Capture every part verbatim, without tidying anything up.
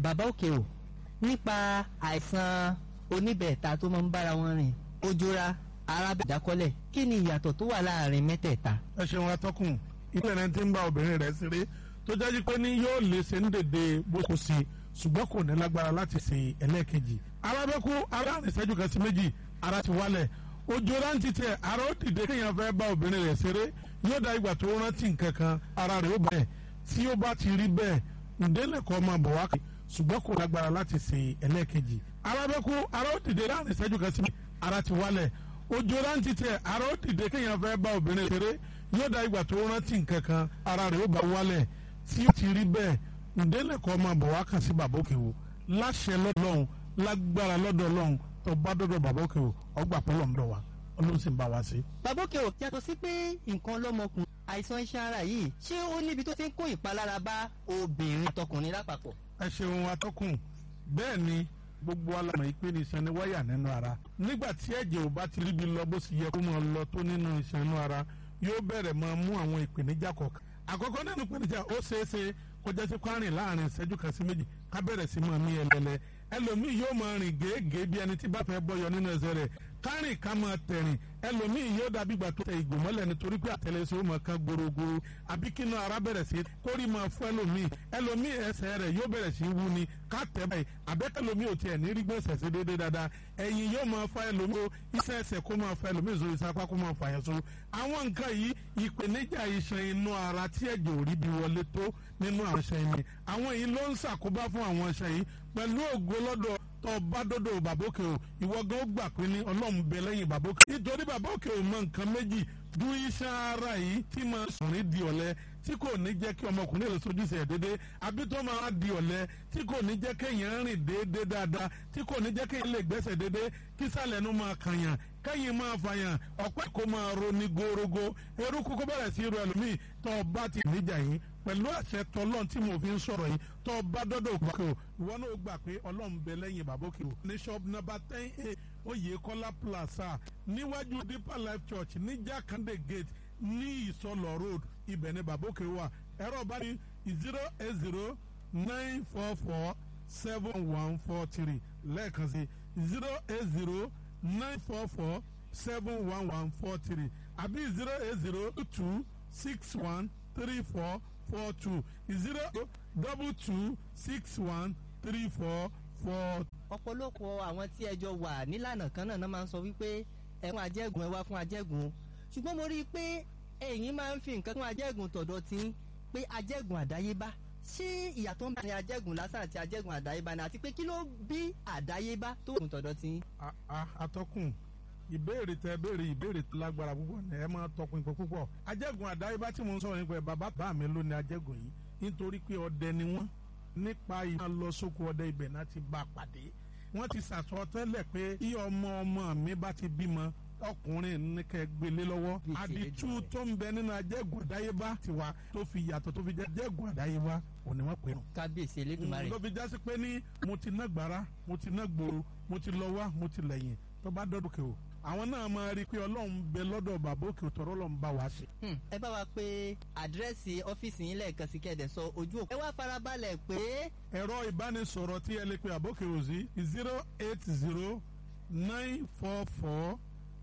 bàbá òkè o nípa àìsàn oníbẹ̀ẹ̀ta tó máa ń bára wọn rìn ojúra arábẹ̀dákọ́lẹ̀ kí ni ìyàtọ̀ tó wà láàrin mẹ́tẹ̀ẹ̀ta. ẹ ṣeun atọ́kùn ilé ẹni tí ń bá obìnrin rẹ̀ ṣeré tó jáde pé ní yóò lè ṣe ń dèdè bó kò sí ṣùgbọ́n kò ní lágbára láti ṣe ẹlẹ́ẹ̀kejì. arábẹ́kú ara rìn ìṣẹ́jú kan sí méjì ara ti wálẹ̀ ojúra ń titẹ̀ ara ó dìde kéèyàn fẹ́ bá obìnrin rẹ̀ ṣeré yóò dá ìgbà tó rántí nǹkan kan ara rẹ̀ ó bẹ̀ tí ó bá ti rí bẹ́ẹ̀ ǹdẹ́lẹ̀kọ́ máa bọ̀ wá ṣùgbọ́n kò lágbára láti ṣe ẹlẹ́ẹ̀kejì. arábẹ́kú ara ó dìde láàrin ìṣẹ́jú kan sí méjì ara ti wálẹ̀ ojúra ń titẹ̀ ara ó dìde kéèyàn fẹ́ bá obìnrin ṣeré yóò dá ìgbà tó rántí nǹkan kan ara rẹ̀ ó bá wálẹ̀ tí ó ti rí bẹ́ẹ̀ ǹdẹ́lẹ̀kọ́ máa bọ̀ wá kàn sí bàbá òkè o láṣẹ lọ́dọ̀ọ́hún lágbára lọ́dọ̀ ọlọ́run tó bá dọ́dọ̀ bàbá òkè o ọgbà pọ́lọ̀ ń dọ̀ wá ọlọ́run sì ń bá wa sí. bàbá òkè o yàtọ̀ sí pé nǹkan lọ́mọkùnrin àìsàn iṣan ara yìí ṣé ó níbi tó ti ń kó ìpalára bá obìnrin àtọkùnrin lápapọ̀. ẹ ṣeun atọ́kùn bẹ́ẹ̀ ni gbogbo alamọ̀ ìpè ní iṣan ní wáyà nínú ara nígbà tí ẹ̀jẹ̀ ò bá ti ríbi lọ bó sì yẹ kó máa lọ tó nínú iṣan inú ara yóò bẹ̀rẹ̀ máa mú àwọn ìpèníjà kọ̀ọ̀kan. àkọ́kọ́ nínú ìpèníjà ó ṣeé ṣe kó jẹ́ sí kwárìn láàrin ìṣẹ́jú kan sí méjì ká bẹ̀rẹ̀ sí máa mí ẹlẹ́lẹ́ ẹlòmíì yóò máa rìn gèégèé bí ẹni tí bá fẹ́ bọ́yọ nínú ẹsẹ̀ rẹ̀ kárìn ká máa tẹ̀rìn ẹlòmíì yóò dàbí ìgbà tó tẹ ìgò mọ́lẹ̀ nítorí pé àtẹlẹsẹ̀ ó máa kán gorogoro àbí kí inú ara bẹ̀rẹ̀ sí kórì máa fọ́ ẹlòmíì ẹlòmíì ẹsẹ̀ rẹ̀ yóò bẹ̀rẹ̀ sí wú ni ká tẹ̀ báyìí àbẹ́kẹ́lòmíì ò tiẹ̀ ní rí gbèsè sí déédéé dáadáa ẹ̀yìn yóò máa fa ẹlòmíì o iṣẹ́ ẹsẹ̀ kó máa fa ẹlòmíì sórí sápá kó máa fà yẹn so àwọn nǹkan yìí ìpèníjà iṣan inú ara tí ẹ̀jẹ̀ ò rí bí wọlé tó nínú àwọn iṣan yìí àwọn yìí ló ń ṣàkóbá fún àwọn iṣan yìí pẹ̀lú ògo lọ́dọ̀ tó bá dọ́dọ̀ bàbókè o ìwọ gan ó gbà pé ní ọlọ́run bẹ lẹ́yìn bàbókè nítorí bàbókè ò mọ nǹkan méjì du iṣan ara yìí tí máa sùnrin di ọ̀lẹ tí kò ní jẹ́ kí ọmọkùnrin lè sojúṣe déédé àbí tó máa di ọ̀lẹ tí kò ní jẹ́ kéèyàn rìn déédé dáadáa tí kò ní jẹ́ kéèyàn lè gbẹ́sẹ̀ déédé kí sàlẹ̀ nu máa kàyàn kẹ́yìn máa fàyàn ọ̀pẹ́ kó máa roni gorogo eruku kó bẹ̀rẹ̀ sí ru ẹlòmíì tó bá ti níjà yìí pẹ̀lú àṣẹ tọ́lọ́n tí mo fi ń sọ̀rọ̀ yìí tó bá dọ́dọ̀ bàbókè o ìwọ náà gbà pé ọlọ́run bẹ lẹ́yìn bàbókè o ní shop number ten a Oyèkọ́lá plaza níwájú Deeper Life Church ní Jakande gate ní Ìsọlọ̀ road ibẹ̀ ni bàbókè wà ẹ̀rọ bá ní zero eight zero nine four four seven one four three lẹ́ẹ̀kan sí zero eight zero nine four four seven one one four three àbí zero eight zero two six one three four four two zero double two six one three four four. ọ̀pọ̀lọpọ̀ àwọn tí ẹjọ́ wà nílànà kan náà máa ń sọ wípé ẹ̀wọ̀n ajẹ́gùn ẹ wá fún ajẹ́gùn ṣùgbọ́n mo rí i pé ẹ̀yin máa ń fi nǹkan fún ajẹ́gùn tọ̀dọ̀ tí pé ajẹ́gùn àdáyébá ṣé ìyàtọ̀ ń bá ní ajẹ́gùn lásán àti ajẹ́gùn àdáyébá ni àti pé kí ló bí àdáyébá tó wà tọ̀dọ̀ tí. atọ́kùn ìbéèrè tẹ béèrè ìbéèrè tó lágbára púpọ̀ ní ẹ máa tọpinpin púpọ̀ ajẹ́gùn àdáyébá tí mo ń sọ̀rọ̀ nípa ẹ̀ bàbá bá mi ló ní ajẹ́gùn yìí nítorí pé ọdẹ ni wọ́n nípa ìmọ̀ lọ sóko ọdẹ ibẹ̀ náà ti bá a pàdé wọ́n ti sàtọ́tẹ́lẹ̀ pé bí ọmọ ọmọ mi bá ti bímọ ọkùnrin ní kẹ gbélé lọ́wọ́ àdìtú tó ń bẹ nínú ajẹ́gùn àdáyébá tiwa tó fi yàtọ̀ tó fi jẹ́ ajẹ́gùn àdáyébá òní wọ́n pè é. kábíyèsí Elédùmarè. ló fi jásí pé ní mo ti ná gbàrà mo ti ná gbòòrò mo ti lọ wá mo ti lẹ́yìn tó bá dọ́dọ̀ kẹ́ o àwọn náà máa rí i pé ọlọ́run bẹ lọ́dọ̀ bàbá òkè òtọ́rọ́ lọ́n bá wa ṣe. ẹ bá wa pé àdírẹ́sì ọ́fíìsì yín lẹ́ẹ̀kan sí kẹ́ẹ̀dẹ̀ sọ ojú òkú. ẹ wá farabalẹ̀ pé. ẹ̀rọ ìbánisọ̀rọ̀ tí ẹ lè pe àbókè òsì zero eight zero nine four four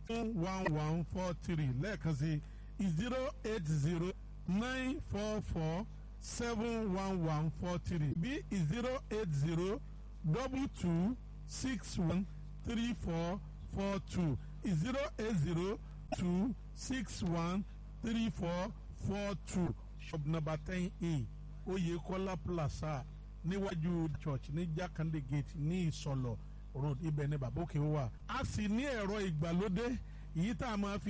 one one four three lẹ́ẹ̀kan sí zero eight zero nine four four seven one one four three bí zero eight zero double two six one three four four two zero eight zero two six one three four four two shop number ten a Oyèkọ́lá plaza níwájú church ní Jakande gate ní Ìsọlọ̀ road ibẹ̀ ní bàbókè wà. a sì ní ẹ̀rọ ìgbàlódé yìí tá a máa fi